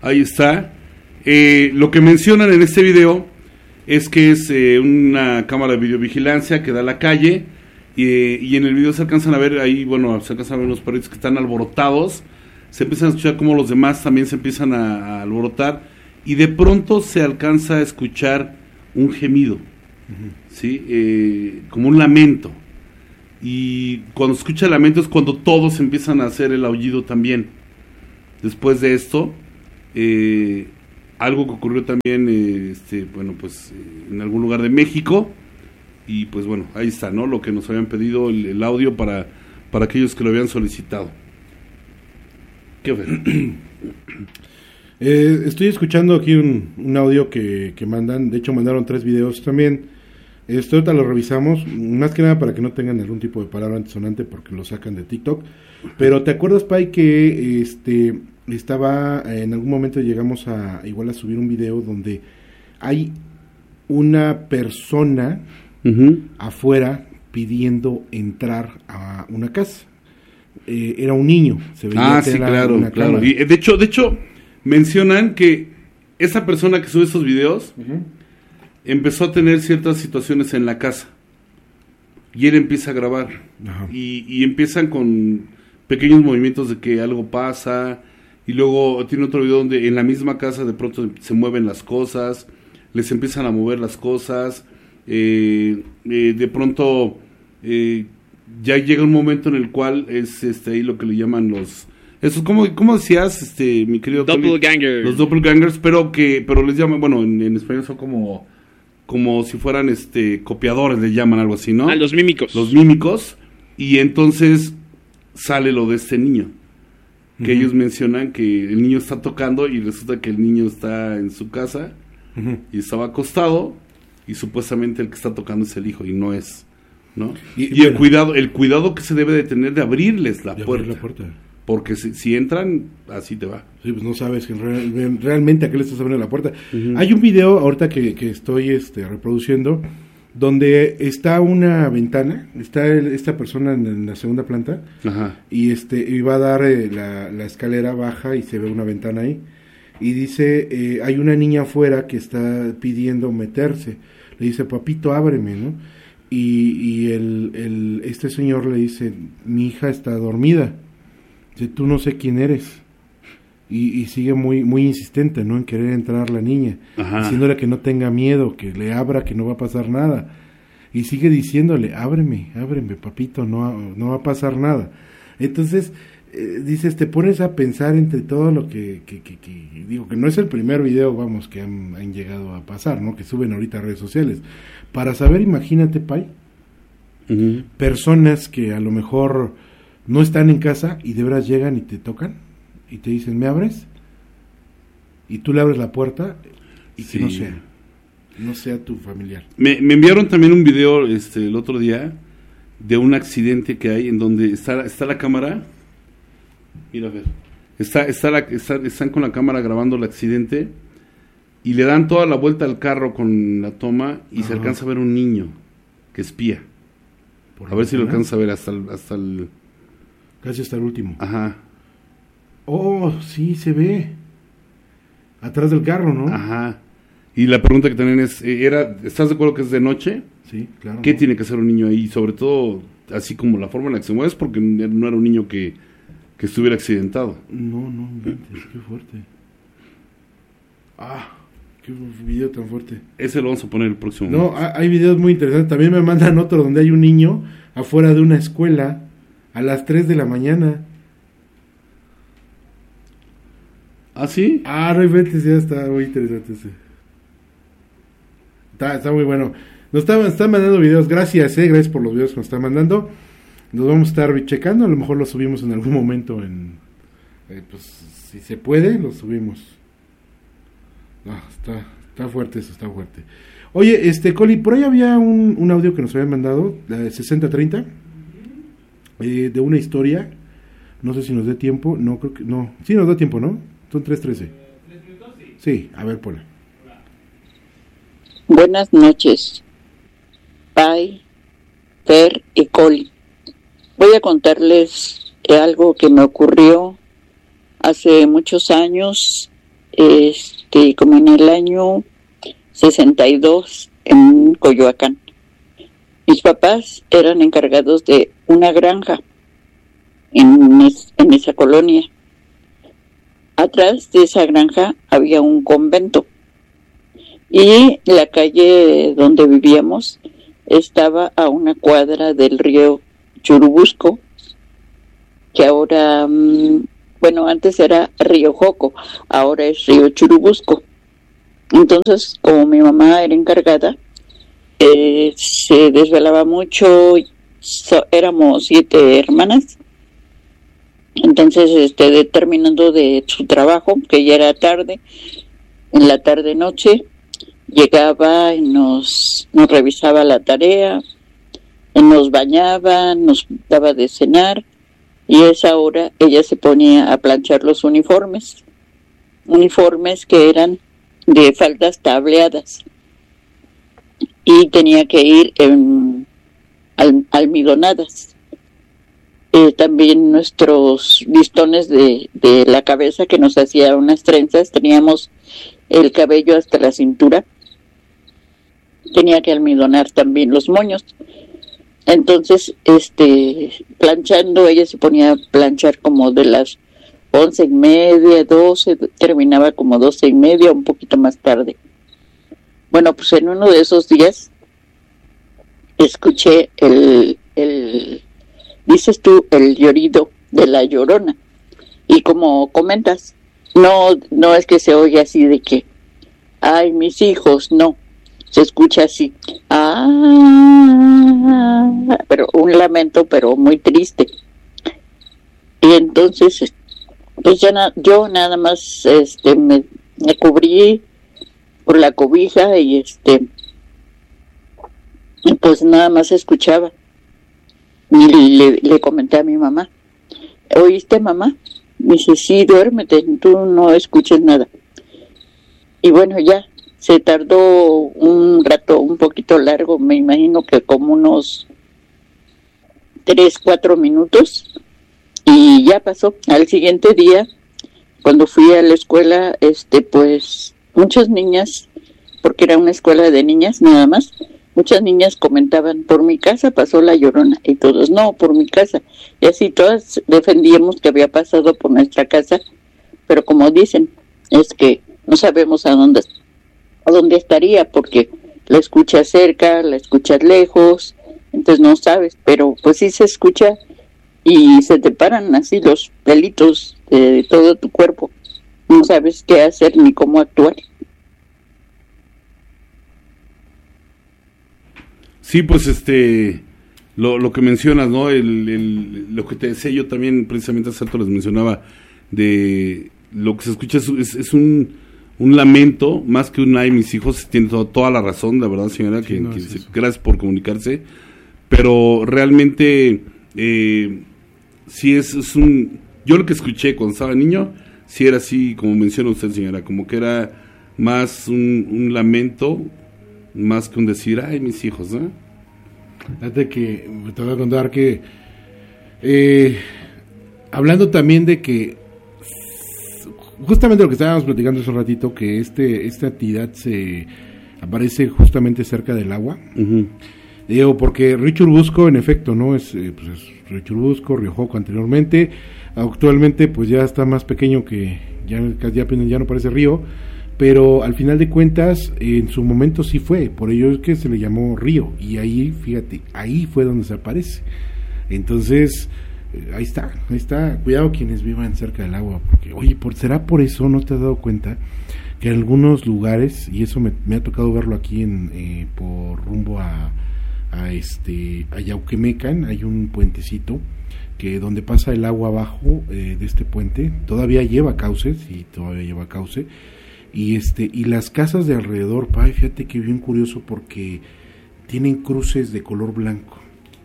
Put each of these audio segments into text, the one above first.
Ahí está. Lo que mencionan en este video es que es una cámara de videovigilancia que da a la calle, y en el video se alcanzan a ver ahí, bueno, se alcanzan a ver unos perritos que están alborotados, se empiezan a escuchar como los demás también se empiezan a alborotar, y de pronto se alcanza a escuchar un gemido, ¿sí? Como un lamento, y cuando se escucha el lamento es cuando todos empiezan a hacer el aullido también. Después de esto, algo que ocurrió también, en algún lugar de México, y pues bueno, ahí está, ¿no? Lo que nos habían pedido, el audio para aquellos que lo habían solicitado. ¿Qué fue? Estoy escuchando aquí un audio que mandan, de hecho mandaron 3 videos también. Ahorita lo revisamos, más que nada para que no tengan algún tipo de palabra antisonante porque lo sacan de TikTok. Pero ¿te acuerdas, Pai, que estaba, en algún momento llegamos a subir un video donde hay una persona afuera pidiendo entrar a una casa? Era un niño, se veía que sí, era claro. cámara. Y de hecho mencionan que esa persona que sube estos videos empezó a tener ciertas situaciones en la casa y él empieza a grabar. Y empiezan con pequeños movimientos de que algo pasa, y luego tiene otro video donde en la misma casa de pronto se mueven las cosas, les empiezan a mover las cosas, de pronto ya llega un momento en el cual es ahí lo que le llaman los... Eso, ¿cómo decías, mi querido Doppelgangers? Los doppelgangers, pero les llaman, bueno, en español son como si fueran copiadores, le llaman algo así, ¿no? Los mímicos. Los mímicos, y entonces sale lo de este niño, que ellos mencionan que el niño está tocando y resulta que el niño está en su casa y estaba acostado y supuestamente el que está tocando es el hijo y no es, ¿no? Y bueno, el cuidado que se debe de tener de abrirles la puerta. Porque si entran, así te va. Sí, pues no sabes que realmente a qué le estás abriendo la puerta. Hay un video ahorita que estoy reproduciendo, donde está una ventana, está esta persona en la segunda planta, y va a dar la escalera baja y se ve una ventana ahí, y dice, hay una niña afuera que está pidiendo meterse, le dice, papito, ábreme, ¿no? Y este señor le dice, mi hija está dormida. Dice, tú no sé quién eres. Y sigue muy muy insistente, ¿no? En querer entrar la niña, diciéndole que no tenga miedo, que le abra, que no va a pasar nada. Y sigue diciéndole, ábreme, papito, no va a pasar nada. Entonces, dices, te pones a pensar entre todo lo que digo, que no es el primer video, vamos, que han llegado a pasar, ¿no? Que suben ahorita a redes sociales. Para saber, imagínate, Pai, personas que a lo mejor no están en casa y de veras llegan y te tocan y te dicen, ¿me abres? Y tú le abres la puerta y que no sea tu familiar. Me enviaron también un video el otro día de un accidente que hay en donde está la cámara. Mira, a ver. Están con la cámara grabando el accidente y le dan toda la vuelta al carro con la toma y se alcanza a ver un niño que espía. A ver si lo alcanza a ver hasta el casi hasta el último. Oh, sí, se ve. Atrás del carro, ¿no? Y la pregunta que también ¿estás de acuerdo que es de noche? Sí, claro. ¿Qué tiene que hacer un niño ahí? Sobre todo, así como la forma en la que se mueve, es porque no era un niño que estuviera accidentado. No, qué fuerte. Qué video tan fuerte. Ese lo vamos a poner el próximo. No, hay videos muy interesantes. También me mandan otro donde hay un niño afuera de una escuela a las 3 de la mañana. ¿Ah, sí? No inventes, ya está muy interesante ese. Está muy bueno. Nos están mandando videos, gracias por los videos que nos están mandando. Nos vamos a estar checando, a lo mejor los subimos en algún momento pues si se puede, los subimos. Está fuerte eso, está fuerte. Oye, Coli, por ahí había un audio que nos habían mandado, 6030, de una historia, no sé si nos dé tiempo, no, creo que no, sí nos da tiempo, ¿no? Son 3:13. 3 minutos, sí. Sí, a ver, ponla. Buenas noches, Pai, Fer y Coli. Voy a contarles algo que me ocurrió hace muchos años como en el año 62 en Coyoacán. Mis papás eran encargados de una granja en esa colonia. Atrás de esa granja había un convento y la calle donde vivíamos estaba a una cuadra del río Churubusco, que ahora, antes era Río Joco, ahora es Río Churubusco. Entonces, como mi mamá era encargada, se desvelaba mucho, éramos 7 hermanas. Entonces, terminando de su trabajo, que ya era tarde, en la tarde-noche, llegaba y nos revisaba la tarea, nos bañaba, nos daba de cenar, y a esa hora ella se ponía a planchar los uniformes que eran de faldas tableadas, y tenía que ir almidonadas. También nuestros listones de la cabeza, que nos hacía unas trenzas, teníamos el cabello hasta la cintura, tenía que almidonar también los moños. Entonces, planchando, ella se ponía a planchar como de las 11:30, 12, terminaba como 12:30, un poquito más tarde. Bueno, pues en uno de esos días escuché dices tú, el llorido de la Llorona. Y como comentas, no es que se oye así de que, ay, mis hijos, no. Se escucha así, pero un lamento, pero muy triste. Y entonces, pues yo nada más me cubrí por la cobija y pues nada más escuchaba. Y le comenté a mi mamá, ¿oíste, mamá? Me dice, sí, duérmete, tú no escuches nada. Y bueno, ya se tardó un rato un poquito largo, me imagino que como unos 3-4 minutos, y ya pasó. Al siguiente día, cuando fui a la escuela, pues muchas niñas, porque era una escuela de niñas nada más, muchas niñas comentaban, por mi casa pasó la Llorona, y todos, no, por mi casa. Y así todas defendíamos que había pasado por nuestra casa, pero como dicen, es que no sabemos a dónde estaría, porque la escuchas cerca, la escuchas lejos, entonces no sabes, pero pues sí se escucha y se te paran así los pelitos de todo tu cuerpo. No sabes qué hacer ni cómo actuar. Sí, pues lo que mencionas, ¿no? Lo que te decía yo también, precisamente hace rato les mencionaba, de lo que se escucha es un lamento, más que un ay, mis hijos. Tiene toda la razón, la verdad, señora, sí, gracias por comunicarse, pero realmente sí es un... Yo lo que escuché cuando estaba niño, sí era así, como menciona usted, señora, como que era más un lamento, más que un decir, ay, mis hijos, ¿no? Fíjate que te voy a contar que hablando también de que justamente lo que estábamos platicando hace un ratito, que esta entidad se aparece justamente cerca del agua. Uh-huh. Digo, porque Río Churubusco, en efecto, ¿no? Es Río Churubusco, Río Joco anteriormente. Actualmente, pues ya está más pequeño, que ya no parece río, pero al final de cuentas, en su momento sí fue, por ello es que se le llamó río, y ahí, fíjate, ahí fue donde se aparece. Entonces, ahí está, cuidado quienes vivan cerca del agua, porque, oye, ¿será por eso, no te has dado cuenta, que en algunos lugares, y eso me ha tocado verlo aquí por rumbo a Yauquemecan, hay un puentecito, que donde pasa el agua abajo de este puente, todavía lleva cauce, y las casas de alrededor, fíjate que bien curioso, porque tienen cruces de color blanco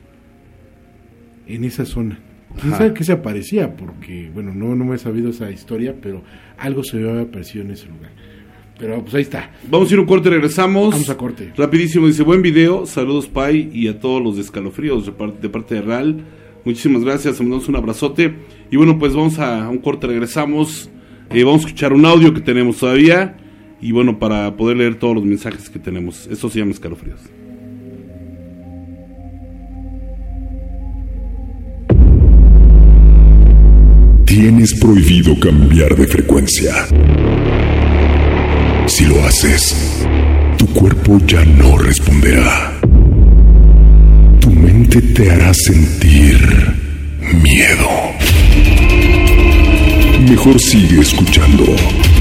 en esa zona. ¿Quién sabe qué se aparecía? Porque, bueno, no me he sabido esa historia, pero algo se había aparecido en ese lugar. Pero pues ahí está. Vamos a ir a un corte, regresamos. Vamos a corte. Rapidísimo, dice, buen video, saludos Pai y a todos los de Escalofríos de parte de Ral. Muchísimas gracias, te mandamos un abrazote. Y bueno, pues vamos a un corte, regresamos. Vamos a escuchar un audio que tenemos todavía. Y bueno, para poder leer todos los mensajes que tenemos. Esto se llama Escalofríos. Tienes prohibido cambiar de frecuencia. Si lo haces, tu cuerpo ya no responderá. Tu mente te hará sentir miedo. Mejor sigue escuchando